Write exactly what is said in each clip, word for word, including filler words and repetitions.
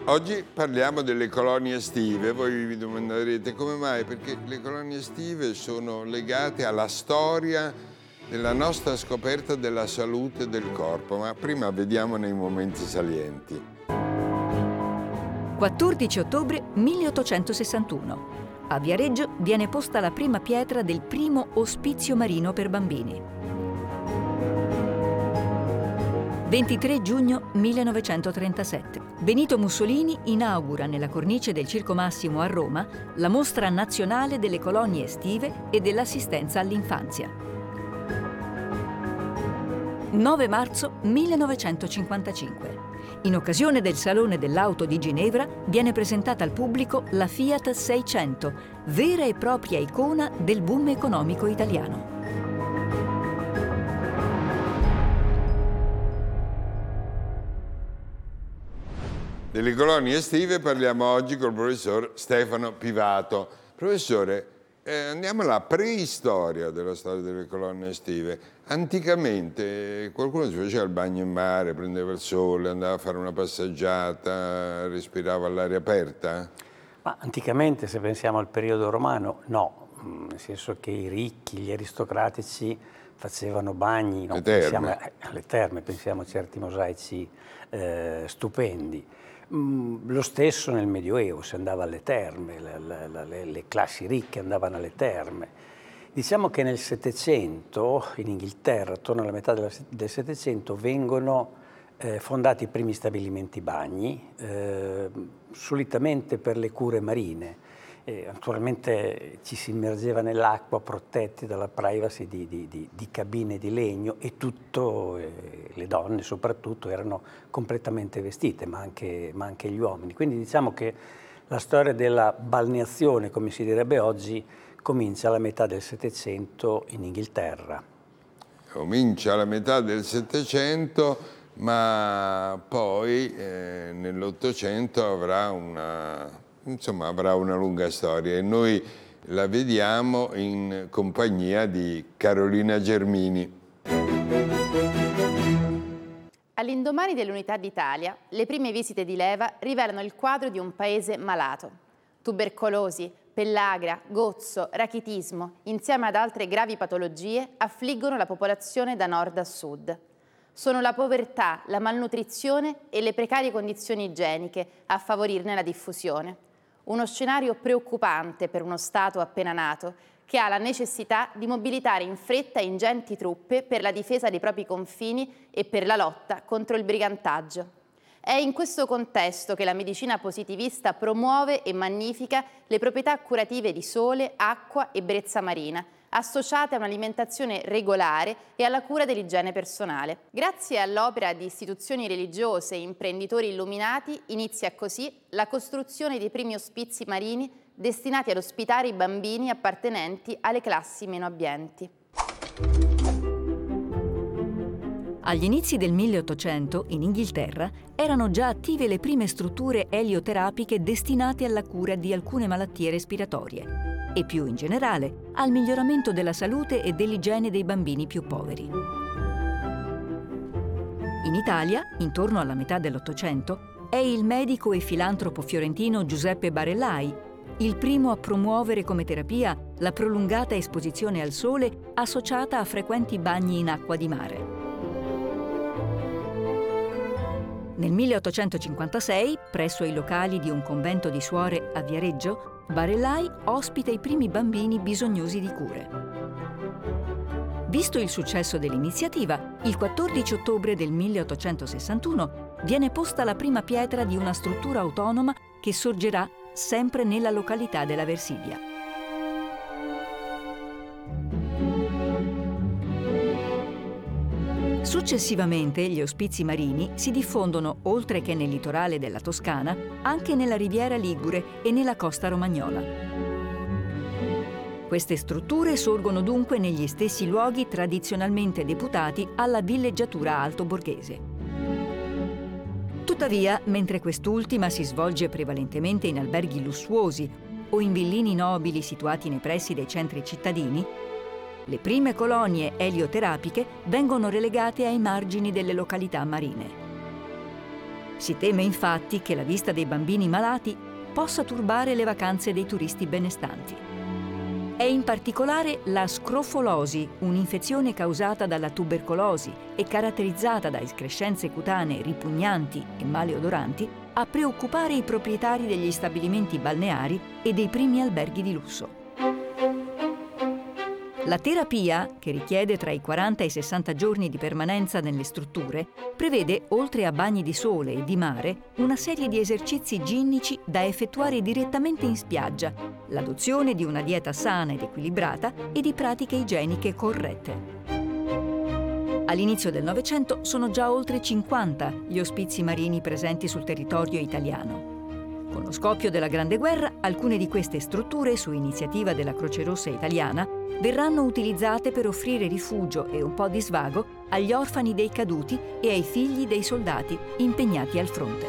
Oggi parliamo delle colonie estive. Voi vi domanderete come mai? Perché le colonie estive sono legate alla storia della nostra scoperta della salute del corpo, ma prima vediamo nei momenti salienti. quattordici ottobre milleottocentosessantuno. A Viareggio viene posta la prima pietra del primo ospizio marino per bambini. ventitré giugno millenovecentotrentasette. Benito Mussolini inaugura nella cornice del Circo Massimo a Roma la mostra nazionale delle colonie estive e dell'assistenza all'infanzia. nove marzo millenovecentocinquantacinque. In occasione del Salone dell'Auto di Ginevra viene presentata al pubblico la Fiat seicento, vera e propria icona del boom economico italiano. Delle colonie estive parliamo oggi col professor Stefano Pivato. Professore, eh, andiamo alla preistoria della storia delle colonie estive. Anticamente qualcuno si faceva il bagno in mare, prendeva il sole, andava a fare una passeggiata, respirava all'aria aperta? Ma anticamente, se pensiamo al periodo romano, no, nel senso che i ricchi, gli aristocratici facevano bagni, no? Le terme. Pensiamo alle terme, pensiamo a certi mosaici eh, stupendi. Mm, lo stesso nel Medioevo, si andava alle terme, le, le, le, le classi ricche andavano alle terme. Diciamo che nel Settecento, in Inghilterra, attorno alla metà della, del Settecento, vengono eh, fondati i primi stabilimenti bagni, eh, solitamente per le cure marine. E naturalmente ci si immergeva nell'acqua protetti dalla privacy di, di, di, di cabine di legno e tutto, eh, le donne soprattutto, erano completamente vestite, ma anche, ma anche gli uomini. Quindi diciamo che la storia della balneazione, come si direbbe oggi, comincia alla metà del Settecento in Inghilterra. Comincia alla metà del Settecento, ma poi eh, nell'Ottocento avrà una, insomma, avrà una lunga storia e noi la vediamo in compagnia di Carolina Germini. All'indomani dell'Unità d'Italia, le prime visite di leva rivelano il quadro di un paese malato. Tubercolosi, pellagra, gozzo, rachitismo, insieme ad altre gravi patologie, affliggono la popolazione da nord a sud. Sono la povertà, la malnutrizione e le precarie condizioni igieniche a favorirne la diffusione. Uno scenario preoccupante per uno Stato appena nato, che ha la necessità di mobilitare in fretta ingenti truppe per la difesa dei propri confini e per la lotta contro il brigantaggio. È in questo contesto che la medicina positivista promuove e magnifica le proprietà curative di sole, acqua e brezza marina, associate a un'alimentazione regolare e alla cura dell'igiene personale. Grazie all'opera di istituzioni religiose e imprenditori illuminati inizia così la costruzione dei primi ospizi marini destinati ad ospitare i bambini appartenenti alle classi meno abbienti. Agli inizi del milleottocento, in Inghilterra, erano già attive le prime strutture elioterapiche destinate alla cura di alcune malattie respiratorie e, più in generale, al miglioramento della salute e dell'igiene dei bambini più poveri. In Italia, intorno alla metà dell'Ottocento, è il medico e filantropo fiorentino Giuseppe Barellai il primo a promuovere come terapia la prolungata esposizione al sole associata a frequenti bagni in acqua di mare. Nel milleottocentocinquantasei, presso i locali di un convento di suore a Viareggio, Barellai ospita i primi bambini bisognosi di cure. Visto il successo dell'iniziativa, il quattordici ottobre del milleottocentosessantuno viene posta la prima pietra di una struttura autonoma che sorgerà sempre nella località della Versilia. Successivamente gli ospizi marini si diffondono, oltre che nel litorale della Toscana, anche nella Riviera Ligure e nella costa romagnola. Queste strutture sorgono dunque negli stessi luoghi tradizionalmente deputati alla villeggiatura altoborghese. Tuttavia, mentre quest'ultima si svolge prevalentemente in alberghi lussuosi o in villini nobili situati nei pressi dei centri cittadini, le prime colonie elioterapiche vengono relegate ai margini delle località marine. Si teme infatti che la vista dei bambini malati possa turbare le vacanze dei turisti benestanti. È in particolare la scrofolosi, un'infezione causata dalla tubercolosi e caratterizzata da escrescenze cutanee ripugnanti e maleodoranti, a preoccupare i proprietari degli stabilimenti balneari e dei primi alberghi di lusso. La terapia, che richiede tra i quaranta e i sessanta giorni di permanenza nelle strutture, prevede, oltre a bagni di sole e di mare, una serie di esercizi ginnici da effettuare direttamente in spiaggia, l'adozione di una dieta sana ed equilibrata e di pratiche igieniche corrette. All'inizio del Novecento sono già oltre cinquanta gli ospizi marini presenti sul territorio italiano. Con lo scoppio della Grande Guerra, alcune di queste strutture, su iniziativa della Croce Rossa italiana, verranno utilizzate per offrire rifugio e un po' di svago agli orfani dei caduti e ai figli dei soldati impegnati al fronte.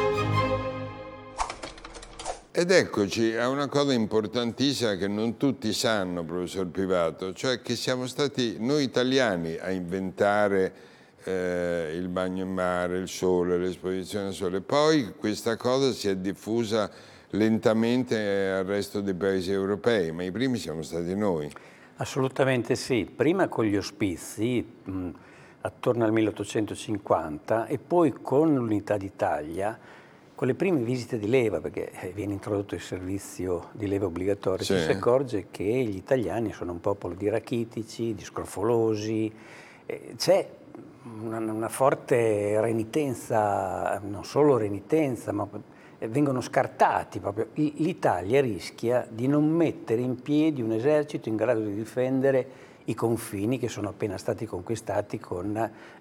Ed eccoci a una cosa importantissima che non tutti sanno, professor Pivato, cioè che siamo stati noi italiani a inventare eh, il bagno in mare, il sole, l'esposizione al sole. Poi questa cosa si è diffusa lentamente al resto dei paesi europei, ma i primi siamo stati noi. Assolutamente sì, prima con gli ospizi, mh, attorno al milleottocentocinquanta, e poi con l'Unità d'Italia, con le prime visite di leva, perché viene introdotto il servizio di leva obbligatorio, sì. Ci si accorge che gli italiani sono un popolo di rachitici, di scrofolosi, eh, c'è una, una forte renitenza, non solo renitenza, ma vengono scartati proprio. L'Italia rischia di non mettere in piedi un esercito in grado di difendere i confini che sono appena stati conquistati con,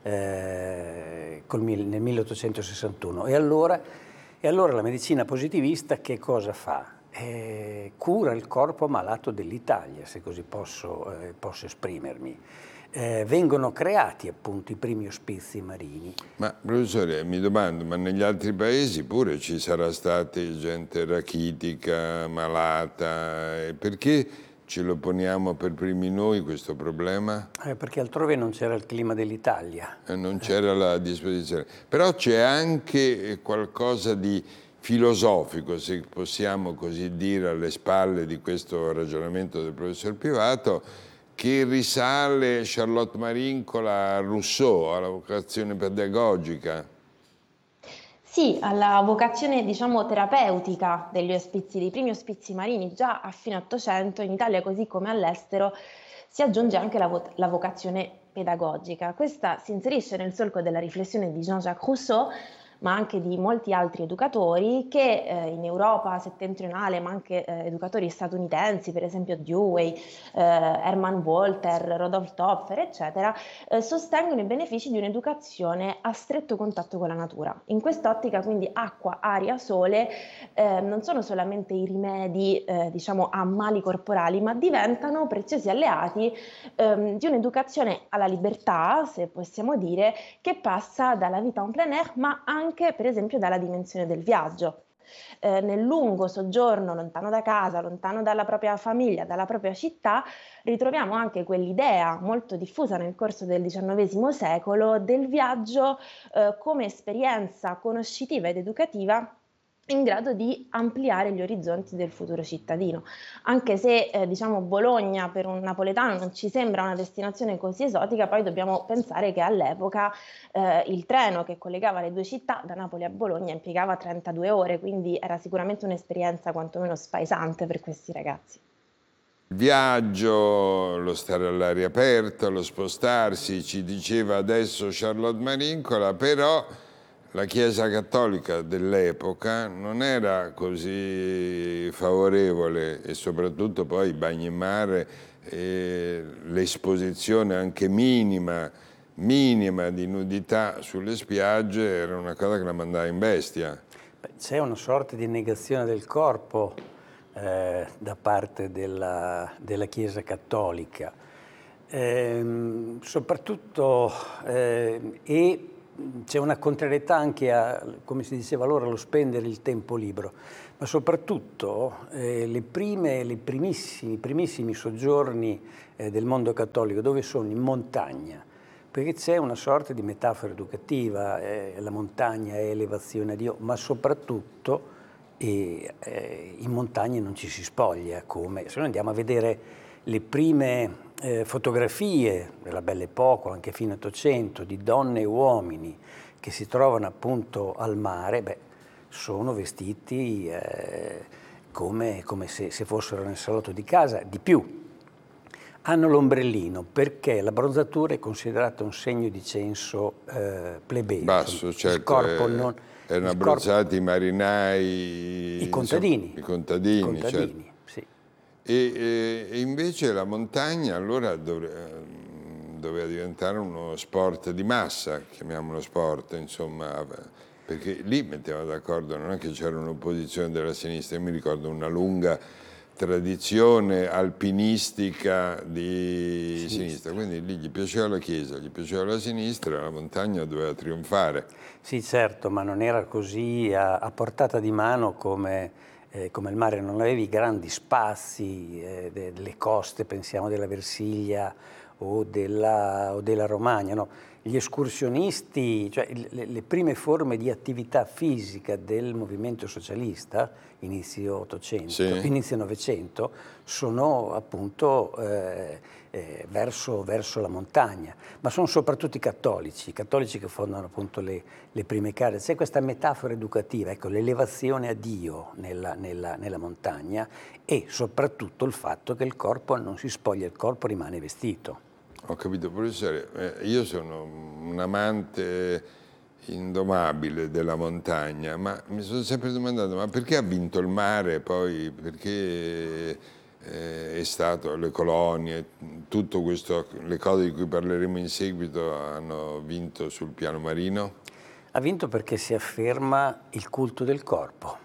eh, col, nel milleottocentosessantuno. E allora, e allora la medicina positivista che cosa fa? Eh, cura il corpo malato dell'Italia, se così posso, eh, posso esprimermi. Eh, vengono creati appunto i primi ospizi marini. Ma professore, mi domando, ma negli altri paesi pure ci sarà stata gente rachitica, malata, e perché ce lo poniamo per primi noi questo problema? Eh, perché altrove non c'era il clima dell'Italia. Eh, non c'era la disposizione. Però c'è anche qualcosa di filosofico, se possiamo così dire, alle spalle di questo ragionamento del professor Pivato, che risale Charlotte Marincola a Rousseau, alla vocazione pedagogica. Sì, alla vocazione, diciamo, terapeutica degli ospizi, dei primi ospizi marini. Già a fine Ottocento in Italia, così come all'estero, si aggiunge anche la, vo- la vocazione pedagogica. Questa si inserisce nel solco della riflessione di Jean-Jacques Rousseau, ma anche di molti altri educatori che eh, in Europa settentrionale, ma anche eh, educatori statunitensi, per esempio Dewey, eh, Herman Walter, Rodolphe Topfer, eccetera, eh, sostengono i benefici di un'educazione a stretto contatto con la natura. In quest'ottica, quindi, acqua, aria, sole eh, non sono solamente i rimedi, eh, diciamo, a mali corporali, ma diventano preziosi alleati ehm, di un'educazione alla libertà, se possiamo dire, che passa dalla vita en plein air, ma anche anche per esempio dalla dimensione del viaggio. Eh, nel lungo soggiorno lontano da casa, lontano dalla propria famiglia, dalla propria città, ritroviamo anche quell'idea molto diffusa nel corso del diciannovesimo secolo del viaggio eh, come esperienza conoscitiva ed educativa in grado di ampliare gli orizzonti del futuro cittadino. Anche se eh, diciamo Bologna per un napoletano non ci sembra una destinazione così esotica, poi dobbiamo pensare che all'epoca eh, il treno che collegava le due città da Napoli a Bologna impiegava trentadue ore, quindi era sicuramente un'esperienza quantomeno spaesante per questi ragazzi. Il viaggio, lo stare all'aria aperta, lo spostarsi, ci diceva adesso Charlotte Marincola, però la Chiesa Cattolica dell'epoca non era così favorevole, e soprattutto poi i bagni in mare, e l'esposizione anche minima, minima di nudità sulle spiagge era una cosa che la mandava in bestia. C'è una sorta di negazione del corpo eh, da parte della, della Chiesa Cattolica, eh, soprattutto eh, e c'è una contrarietà anche a, come si diceva allora, allo spendere il tempo libero, ma soprattutto eh, le prime, le primissimi, primissimi soggiorni eh, del mondo cattolico, dove sono in montagna, perché c'è una sorta di metafora educativa, eh, la montagna è elevazione a Dio, ma soprattutto eh, eh, in montagna non ci si spoglia, come se noi andiamo a vedere le prime eh, fotografie della Belle Époque, anche fine Ottocento, di donne e uomini che si trovano appunto al mare, beh, sono vestiti eh, come, come se, se fossero nel salotto di casa, di più. Hanno l'ombrellino perché la bronzatura è considerata un segno di censo eh, plebeo. Basso, il certo. corpo non, erano il abbronzati corpo, i marinai, i contadini. Insomma, i contadini, I contadini, certo. sì. E, e invece la montagna allora dovre, doveva diventare uno sport di massa, chiamiamolo sport, insomma, perché lì mettevano d'accordo, non è che c'era un'opposizione della sinistra, io mi ricordo una lunga tradizione alpinistica di sinistra. sinistra, quindi lì gli piaceva la Chiesa, gli piaceva la sinistra, la montagna doveva trionfare. Sì, certo, ma non era così a, a portata di mano come, eh, come il mare, non avevi grandi spazi, eh, delle coste, pensiamo della Versilia o della, o della Romagna, no? Gli escursionisti, cioè le, le prime forme di attività fisica del movimento socialista, inizio Ottocento, sì. inizio Novecento, sono appunto eh, eh, verso, verso la montagna, ma sono soprattutto i cattolici, i cattolici che fondano appunto le, le prime case. C'è questa metafora educativa, ecco, l'elevazione a Dio nella, nella, nella montagna e soprattutto il fatto che il corpo non si spoglia, il corpo rimane vestito. Ho capito, professore, eh, io sono un amante indomabile della montagna, ma mi sono sempre domandato, ma perché ha vinto il mare poi? Perché eh, è stato, le colonie, tutto questo, le cose di cui parleremo in seguito hanno vinto sul piano marino? Ha vinto perché si afferma il culto del corpo.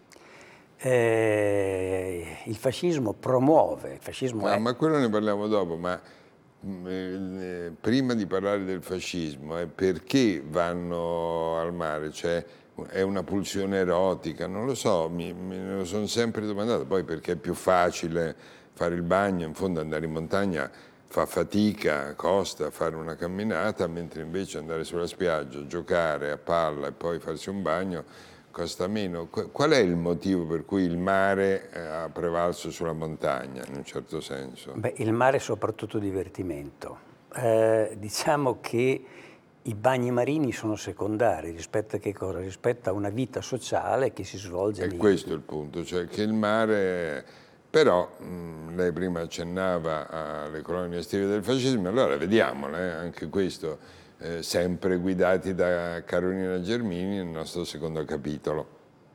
Eh, il fascismo promuove, il fascismo Ma, è... ma quello ne parliamo dopo, ma eh, prima di parlare del fascismo, eh, perché vanno al mare? Cioè, è una pulsione erotica? Non lo so, mi, me lo sono sempre domandato. Poi perché è più facile fare il bagno, in fondo andare in montagna fa fatica, costa fare una camminata, mentre invece andare sulla spiaggia, giocare a palla e poi farsi un bagno costa meno. Qual è il motivo per cui il mare ha prevalso sulla montagna, in un certo senso? Beh, il mare è soprattutto divertimento. Eh, diciamo che i bagni marini sono secondari rispetto a che cosa? Rispetto a una vita sociale che si svolge. E nei... questo è il punto, cioè che il mare... Però mh, lei prima accennava alle colonie estive del fascismo, allora vediamole, eh, anche questo. Eh, sempre guidati da Carolina Germini nel nostro secondo capitolo.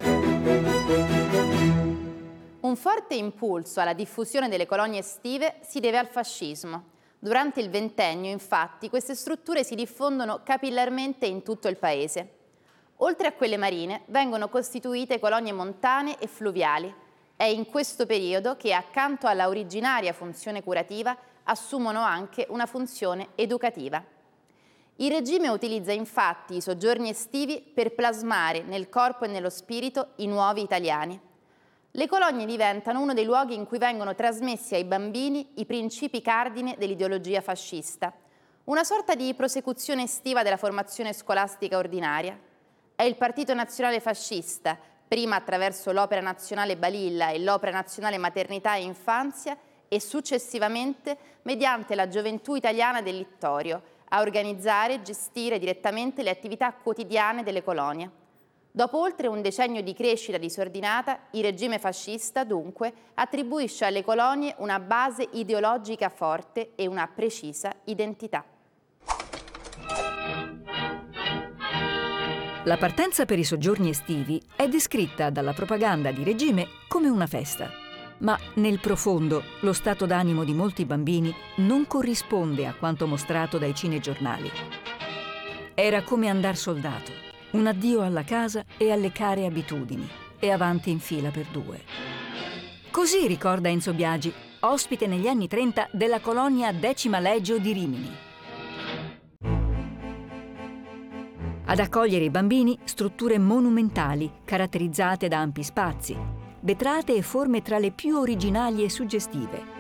Un forte impulso alla diffusione delle colonie estive si deve al fascismo. Durante il ventennio, infatti, queste strutture si diffondono capillarmente in tutto il paese. Oltre a quelle marine, vengono costituite colonie montane e fluviali. È in questo periodo che, accanto alla originaria funzione curativa, assumono anche una funzione educativa. Il regime utilizza infatti i soggiorni estivi per plasmare nel corpo e nello spirito i nuovi italiani. Le colonie diventano uno dei luoghi in cui vengono trasmessi ai bambini i principi cardine dell'ideologia fascista, una sorta di prosecuzione estiva della formazione scolastica ordinaria. È il Partito Nazionale Fascista, prima attraverso l'Opera Nazionale Balilla e l'Opera Nazionale Maternità e Infanzia e successivamente mediante la Gioventù Italiana del Littorio, a organizzare e gestire direttamente le attività quotidiane delle colonie. Dopo oltre un decennio di crescita disordinata, il regime fascista, dunque, attribuisce alle colonie una base ideologica forte e una precisa identità. La partenza per i soggiorni estivi è descritta dalla propaganda di regime come una festa. Ma nel profondo lo stato d'animo di molti bambini non corrisponde a quanto mostrato dai cinegiornali. Era come andar soldato, un addio alla casa e alle care abitudini, e avanti in fila per due. Così ricorda Enzo Biagi, ospite negli anni trenta della colonia Decima Legio di Rimini. Ad accogliere i bambini, strutture monumentali caratterizzate da ampi spazi, vetrate e forme tra le più originali e suggestive.